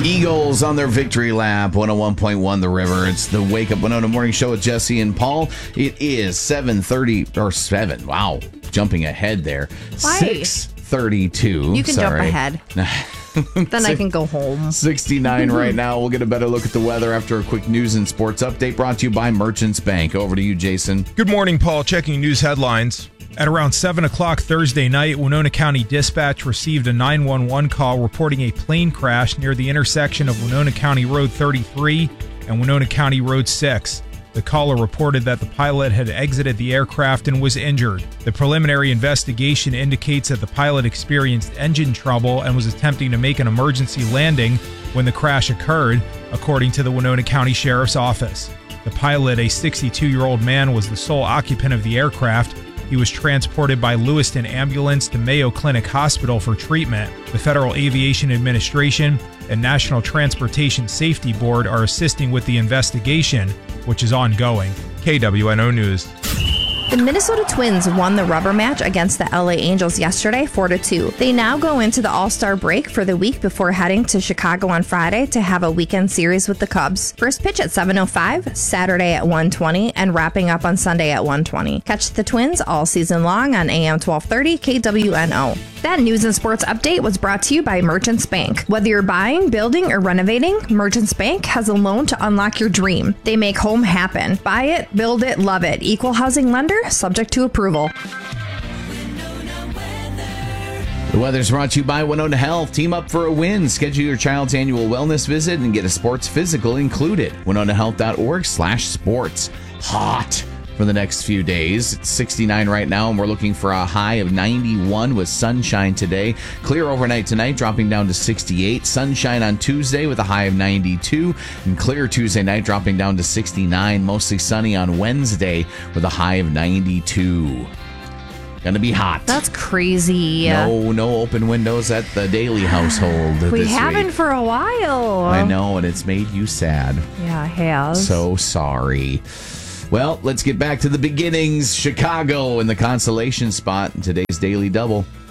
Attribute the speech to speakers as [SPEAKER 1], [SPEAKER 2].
[SPEAKER 1] Eagles on their victory lap, 101.1 The River. It's the Wake Up Winona Morning Show with Jesse and Paul. It is 7:30, or 7, wow, jumping ahead there.
[SPEAKER 2] Why?
[SPEAKER 1] 6:32.
[SPEAKER 2] You can jump ahead. Then I can go home.
[SPEAKER 1] 69 right now. We'll get a better look at the weather after a quick news and sports update brought to you by Merchants Bank. Over to you, Jason.
[SPEAKER 3] Good morning, Paul. Checking news headlines. At around 7 o'clock Thursday night, Winona County Dispatch received a 911 call reporting a plane crash near the intersection of Winona County Road 33 and Winona County Road 6. The caller reported that the pilot had exited the aircraft and was injured. The preliminary investigation indicates that the pilot experienced engine trouble and was attempting to make an emergency landing when the crash occurred, according to the Winona County Sheriff's Office. The pilot, a 62-year-old man, was the sole occupant of the aircraft. He was transported by Lewiston Ambulance to Mayo Clinic Hospital for treatment. The Federal Aviation Administration and National Transportation Safety Board are assisting with the investigation, which is ongoing. KWNO News.
[SPEAKER 2] The Minnesota Twins won the rubber match against the LA Angels yesterday, 4-2. They now go into the All-Star break for the week before heading to Chicago on Friday to have a weekend series with the Cubs. First pitch at 7:05, Saturday at 1:20, and wrapping up on Sunday at 1:20. Catch the Twins all season long on AM 1230 KWNO. That news and sports update was brought to you by Merchants Bank. Whether you're buying, building, or renovating, Merchants Bank has a loan to unlock your dream. They make home happen. Buy it, build it, love it. Equal housing lender, subject to approval.
[SPEAKER 1] The weather's brought to you by Winona Health. Team up for a win. Schedule your child's annual wellness visit and get a sports physical included. WinonaHealth.org/sports. Hot for the next few days. It's 69 right now, and we're looking for a high of 91 with sunshine today. Clear overnight tonight, dropping down to 68. Sunshine on Tuesday with a high of 92. And clear Tuesday night, dropping down to 69. Mostly sunny on Wednesday with a high of 92. Gonna be hot.
[SPEAKER 2] That's crazy.
[SPEAKER 1] No open windows at the Daily household.
[SPEAKER 2] We haven't for a while.
[SPEAKER 1] I know, and it's made you sad.
[SPEAKER 2] Yeah, it has.
[SPEAKER 1] So sorry. Well, let's get back to the beginnings. Chicago in the consolation spot in today's Daily Double.